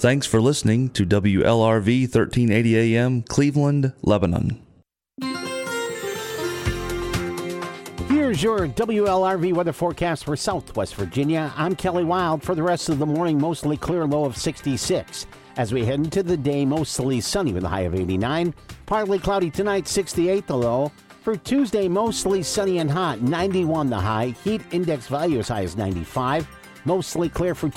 Thanks for listening to WLRV 1380 AM, Cleveland, Lebanon. Here's your WLRV weather forecast for Southwest Virginia. I'm Kelly Wild. For the rest of the morning, mostly clear, low of 66. As we head into the day, mostly sunny with a high of 89. Partly cloudy tonight, 68 the low. For Tuesday, mostly sunny and hot, 91 the high. Heat index value as high as 95. Mostly clear for